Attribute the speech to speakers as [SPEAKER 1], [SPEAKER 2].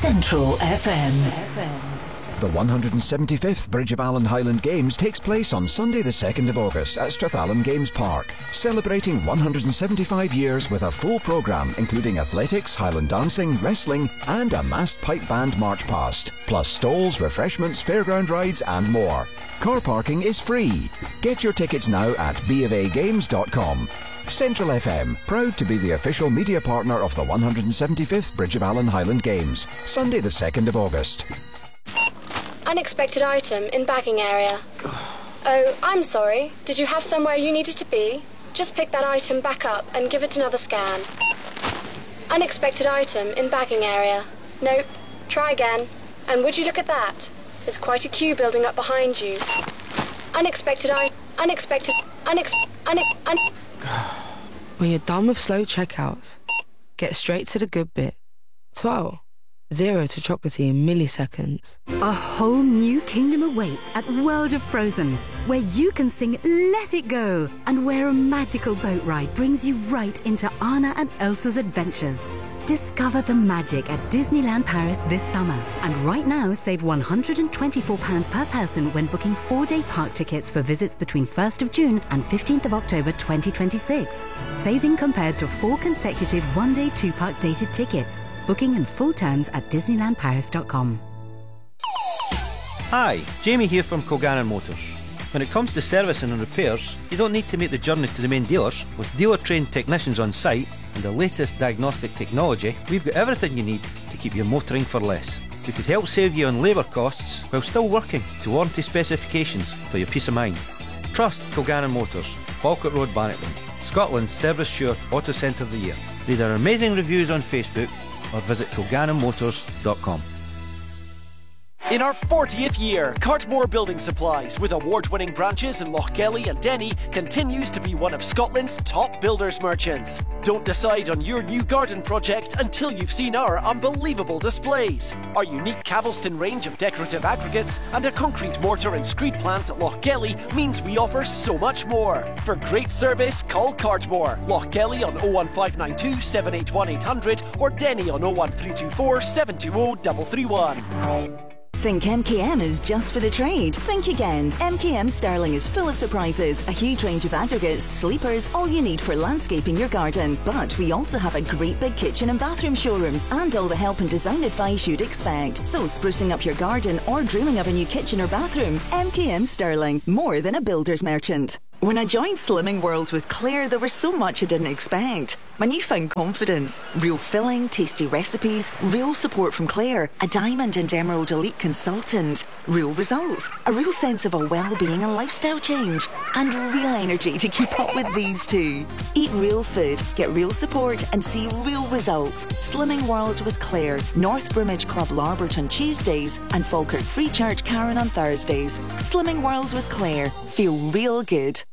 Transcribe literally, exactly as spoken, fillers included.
[SPEAKER 1] Central F M. The one hundred seventy-fifth Bridge of Allan Highland Games takes place on Sunday the second of August at Strathallan Games Park, celebrating one hundred seventy-five years with a full programme including athletics, Highland dancing, wrestling and a massed pipe band march past, plus stalls, refreshments, fairground rides and more. Car parking is free. Get your tickets now at b of a games dot com. Central F M, proud to be the official media partner of the one hundred seventy-fifth Bridge of Allan Highland Games, Sunday the second of August.
[SPEAKER 2] Unexpected item in bagging area. Oh, I'm sorry. Did you have somewhere you needed to be? Just pick that item back up and give it another scan. Unexpected item in bagging area. Nope. Try again. And would you look at that? There's quite a queue building up behind you. Unexpected I... Unexpected... Unex... Unex... Un...
[SPEAKER 3] When you're done with slow checkouts, get straight to the good bit. twelve. Zero to chocolatey in milliseconds.
[SPEAKER 4] A whole new kingdom awaits at World of Frozen, where you can sing Let It Go, and where a magical boat ride brings you right into Anna and Elsa's adventures. Discover the magic at Disneyland Paris this summer. And right now, save one hundred twenty-four pounds per person when booking four-day park tickets for visits between first of June and fifteenth of October twenty twenty-six. Saving compared to four consecutive one-day two-park dated tickets. Booking and full terms at disneyland paris dot com.
[SPEAKER 5] Hi, Jamie here from Kilgannon Motors. When it comes to servicing and repairs, you don't need to make the journey to the main dealers. With dealer-trained technicians on site and the latest diagnostic technology, we've got everything you need to keep you motoring for less. We could help save you on labour costs while still working to warranty specifications for your peace of mind. Trust Kilgannon Motors, Falkirk Road, Bannockburn, Scotland's service sure auto centre of the year. Read our amazing reviews on Facebook or visit kilgannon motors dot com.
[SPEAKER 6] In our fortieth year, Cartmore Building Supplies, with award-winning branches in Lochgelly and Denny, continues to be one of Scotland's top builders merchants. Don't decide on your new garden project until you've seen our unbelievable displays. Our unique Cavelston range of decorative aggregates and a concrete mortar and screed plant at Lochgelly means we offer so much more. For great service, call Cartmore. Lochgelly on oh one five nine two, seven eight one, eight hundred or Denny on oh one three two four, seven two oh, three three one.
[SPEAKER 7] Think M K M is just for the trade? Think again. M K M Sterling is full of surprises, a huge range of aggregates, sleepers, all you need for landscaping your garden. But we also have a great big kitchen and bathroom showroom and all the help and design advice you'd expect. So sprucing up your garden or dreaming of a new kitchen or bathroom, M K M Sterling, more than a builder's merchant. When I joined Slimming World with Claire, there was so much I didn't expect. My newfound confidence, real filling, tasty recipes, real support from Claire, a Diamond and Emerald Elite consultant, real results, a real sense of a well-being and lifestyle change, and real energy to keep up with these two. Eat real food, get real support, and see real results. Slimming World with Claire, North Broomage Club Larbert on Tuesdays, and Falkirk Free Church Karen on Thursdays. Slimming World with Claire. Feel real good.